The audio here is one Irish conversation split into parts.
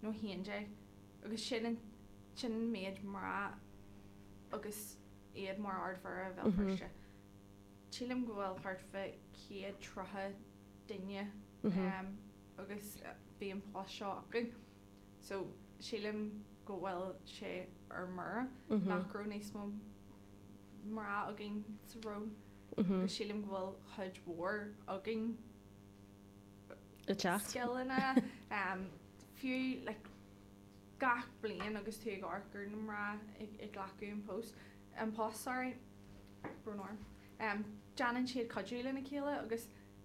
nó héide agus sin méid mar agus iad mar ardhar a bheith firste. Sílim go bhfuil hartfa céad trotha duine agus bhí an plás seo acu. So sílim go bhfuil sé ar mar nachrú níos mó mar a gin sa ró. Sílim go bhfuil chuid mhór a gin skillna fiú like gach blian agus tú gargur na I ghlacu an post sorry Brunor Janan siad codúla na céile agus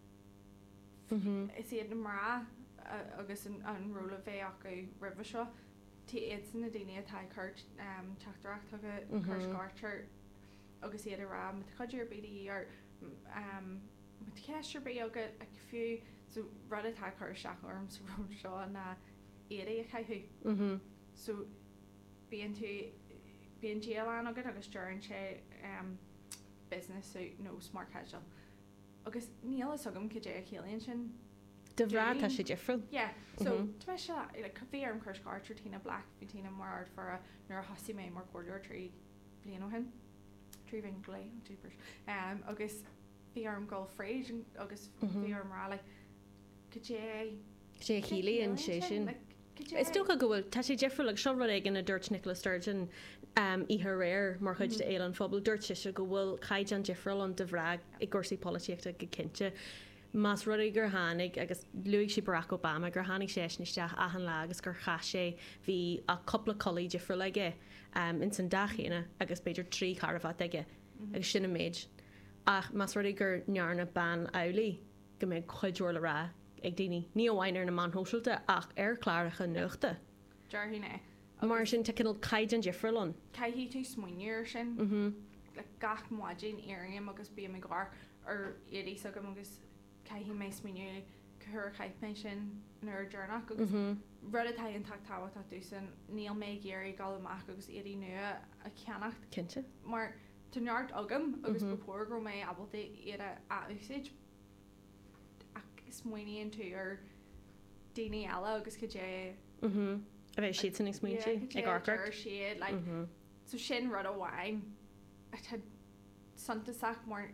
is iad na mra agus an róla bheith acu ribh seo tí iad san na daine atá chuirt teachtarach tu chuir gáirtear agus iad a rá mit codúir bíí ar mit ceisir bé agad ag fiú so rud atá chuir seach orm sa rom seo na éad a chaithú so bíon GLán agad agus dearann sé business so nó smart casual agus níl is agam go dé chéalaonn sin de bhrá tá sé difriúil so tu se bhí ar an chuir gáirtear tína black bhí tína mar for nuair hasí mé mar cuaúir trí blian ó hin trí bhín glé túpers agus bhí arm gáil fréid agus bhí arm rá le go dé chéalaíonn sé sin. Is sto go bhfuil tá sé difriúil ag seomra ag in a dúirt Nicola Sturgeon ihe réir mar chuid de éile an fphobal dúirt se go bhfuil caiid an difriúil an de bhreag I gcuirsaí políteachta go cinnte. Mas rudaí gur hánig agus luigh si Barack Obama gur hánig séisnisteach ahan le agus gur cha sé bhí a coppla colaí difriúil aige in san dachéine agus beidir trí carafat aige agus sinna méid. Ach mas rudaí gur nearna ban eolaí go méid chuidúir le rá ag daoine ní óhhainir na manthóisiilta ach ar chláiricha nuachta. Dearthaine. Mar sin te cinnal caiid an difriúil. Caithí tú smuoinir sin le gach muidín éirim agus bí me gá ar éí agam agus caihí mé smuoinú chur chaithmé sin nuair dearnach agus rud atá an tatáha tú san níl mé géirí gal amach agus éí nua a ceannacht cinnte. Mar tú neart agam agus bepór go mé abalta iad a úsáid smuoiníonn tú ar daoine eile agus go dé a bheith siad san smuointe ag arcar siad like so sin rud a bhhain tá santaach mar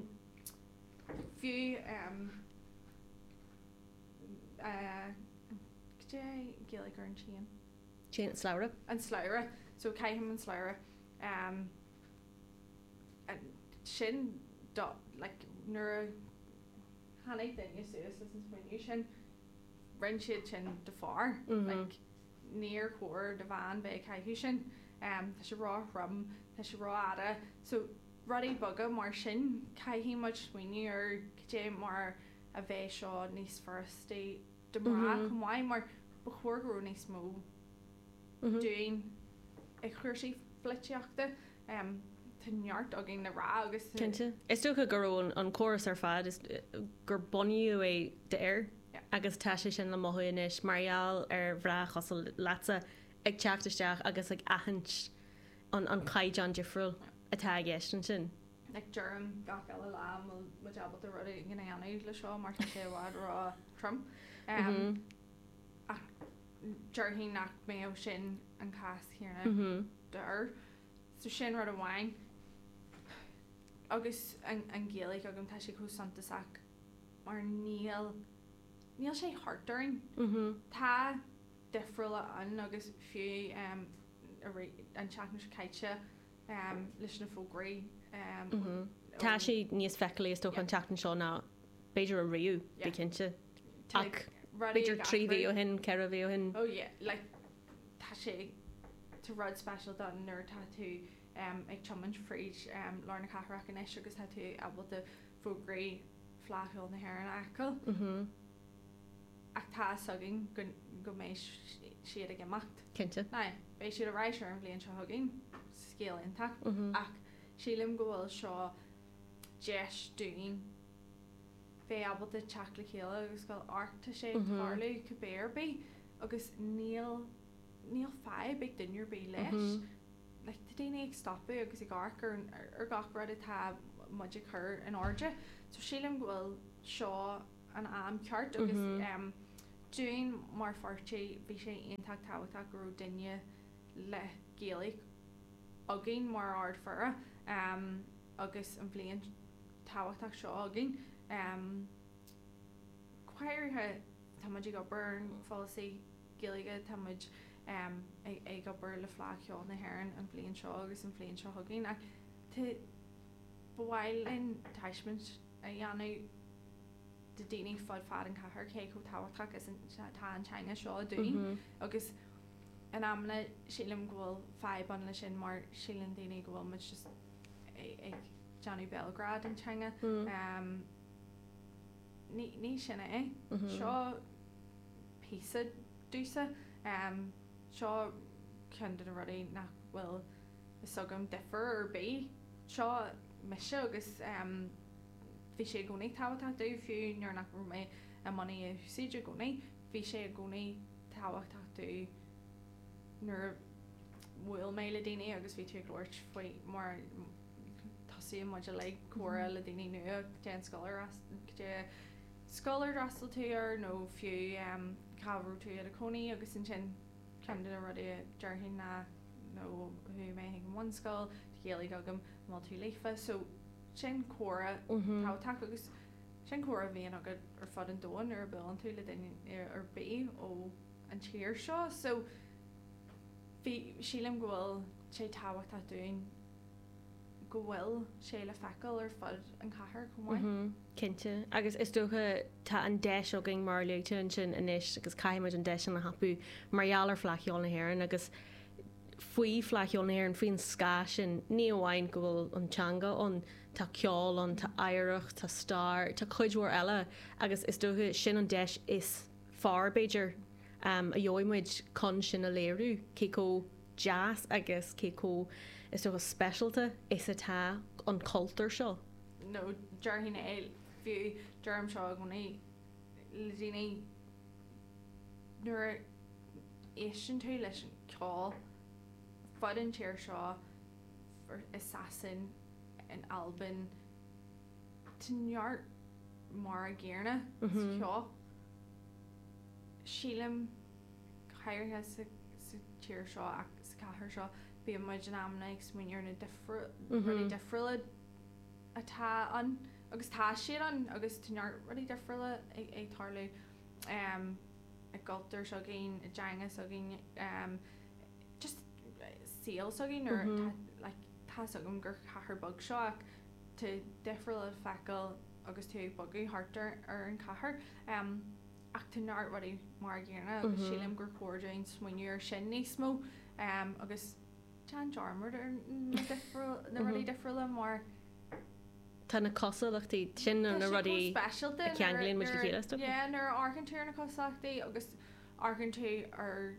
fiú géala gur an sin sláire an sláire so caiim an sláire sin like nuair Hannig daine suas an smuoinú sin rin siad sin de far like níor chóir de bhain be caiithú sin tá sé rá rum tá sé rá ada so rudí bugad mar sin caithí muid smuoinú ar dé mar a bheith seo níos firstí de mar chumhaid mar ba chóirú níos mó dúin ag chuirsí fliteachta Neart agin na rá agus cinnte. Is sto gurún an choras ar fad is gur boniu é de air agus tá sé sin le mohuiis mariaal ar bhrá chas lása ag teachtasteach agus ag ahant an caiid an difriúil atá ggéistan sin. Ag dúm gach eile lá mu jabal a rud gin anú le seo mar sé bhád rá Trump dúirhí nach mé ó sin an cás hiarna d'ir so sin rud a bhhain agus an ggéalaigh agam tá sé chu santaach mar níl sé hartúing tá difriúla an agus fiú an teachna caiite leis na fógraí tá sé níos feiceala is tó an teachna seo ná beidir a riú be cinnte ach beidir tríhí ó hin ceir bhí ó hin tá sé to rud special don nuair tá tú ag chumint fríd lána cathrach an is agus tá tú able de fógraí flathúil na hair an acail ach tá sagin go mééis siad ag imacht cinnte bééis siad a ráisiir an bblion seo hagin scéalonnta ach sílim go bhfuil seo deis dúin fé able de teach le chéile agus gáil arta sé thláú go béirbí agus níl feib ag duinear bí leis le daine ag stopú agus ag arcar ar gach rud atá muidir chur an áde so sílim bhfuil seo an am ceart agus dún mar forte bhí sé ionach táhachtach go duine le Gaelic agin mar ard fura agus an bblion táhachtach seo agin cuairthe táid go burn fásaí Gaeilge táid ag go bur le flaceol na haireann an bblion seo agus an bblion seo agin ach tá bhhail in taismint a dhéanú de daoine fad an chathair cé go táhachtach is tá an China seo a dún agus an amna sílim gohfuil feib an lei sin mar sílan daoine gohfuil mu just ag Johnny Belgrade in China ní sinna seo písa dúsa seo chun den rudí nach bhfuil is sogam difer ar bé seo meise agus bhí sé gcónaí táhachtach dú fiú nuair nach bhfuil mé a manaí a siidir gcónaí bhí sé gcónaí táhachtach dú nuair bhfuil mé le daoine agus bhí tú glóirt faoi mar tasí muide le cuara le daoine nua déan scolar rastal tú ar nó fiú cabhrú tú a conaí agus an sin cean den rudí dearthaí na nó thu mé an one scoil Gaeilge agam má tú leifa so sin cuara táhachtach agus sin cuara bhíon agad ar fad an dóin ar bil an tú le daoine ar bé ó an tíir seo so bhí sílim gohfuil sé táhachtach dún go bhfuil sé le fecail ar fad an chathair chumhaid. Cinnte agus is dócha tá an deis ó ging mar leúte an sin inis agus caiimiid an deis an na hapú margheall ar flaceol na haireann agus faoi flaceol na haireann faoin scá sin ní amháin go bhfuil an teanga an tá ceol an tá éireach tá star tá chuidhór eile agus is dócha sin an deis is far Beiidir a dheoimid con sin a léirú céco jazz agus céco is dócha specialta is atá an cultúr seo. No, dearthaína é fiú dearm seo gona le daoine nuair éisian tú leis an ceáil fud an tíir seo for assassin an Albin tuneart mar a ggéarna ceá sílim chairthe sa tíir seo ach sa chathair seo bí muid an amna ag smuinnear na difriúla atá an agus tá siad an agus tuneart rudí difriúla ag tarlú a gultar seo gin a deangas a gin just síal so gin or tá agam gur chathair bug seo ach tú difriúla fecail agus tú bugaí hartar ar an chathair ach tuneart rudí mar ggéarna agus sílim gur cuairdain smuinnear sin níos mó agus Jan Jarmard ar na rudí difriúla mar Tá na cosalachtaí sin na rudí ceanglíonn muid go chéile? Yeah, nuair arcann tú ar na cosalachtaí agus arcann tú ar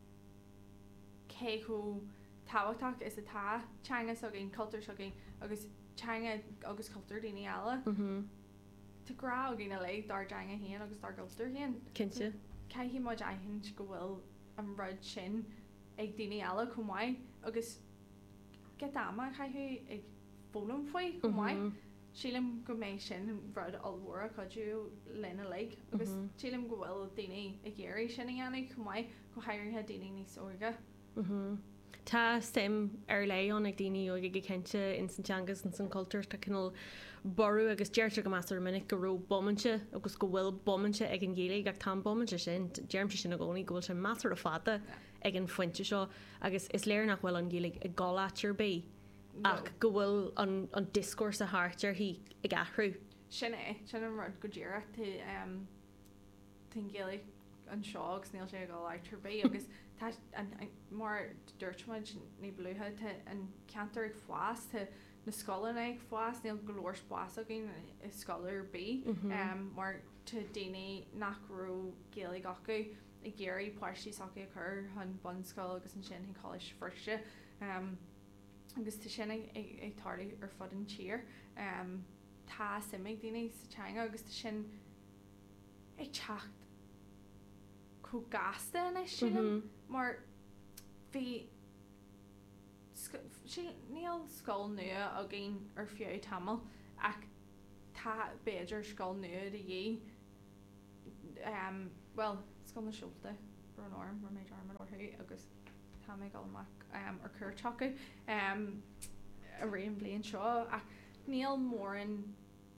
cé chu táhachtach is atá teanga so gin cultúr so gin agus teanga agus cultúr daoine eile Tá grá gin a le dar deanga héan agus dar cultúr héan. Cinnte? Caithí muid aithinn go bhfuil an rud sin ag daoine eile chumhaid agus get dáma chaithú ag fólam faoi chumhaid sílim go méid sin rud alhóra chuidú lena le agus sílim go bhfuil daoine ag ggéirí sin a dhéanana chumhaid go hairithe daoine níos óige. Tá sim ar leon ag daoine ó go cinnte in san teangas an san cultúr tá cinál ború agus deirte go meastar minic go ró bommante agus go bhfuil bommante ag an Gaeilge ag tá bommante sin dearmte sin a gcónaí go bhfuil sin meastar a fada ag an foiinte seo agus is léir nach bhfuil an Gaeilge ag gálátear bé ach go bhfuil an discórs a háirtear hí ag ahrú. Sin sin an rud go ddíire tin Gaeilge an seo agus níl sé gálátear bé agus mar dúirtmuid ní bluthe an ceantar ag fáas na scolann ag fáas níl golóir fáas a gin is scolar bé mar tu daoine nachrú Gaeilge acu i ggéirí páirtí saca chur chun bunscoil agus an sin chois firste agus tá sin ag tarlaí ar fud an tír tá simigh daoine sa teanga agus tá sin ag teacht chu gasta in is sin mar bhí níl scoil nua a gin ar fiú tamil ach tá beidir scoil nua a dhé well scoil na siúlta bro an orm mar méid armad orthaí agus tá mé galach ar cur chacu a réon blion seo a níl mór an